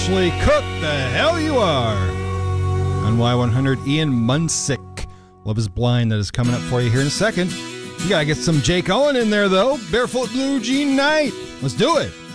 Ashley Cook, the hell you are. On Y100, Ian Munsick, Love is Blind, that is coming up for you here in a second. You gotta get some Jake Owen in there, though. Barefoot Blue Jean Night. Let's do it.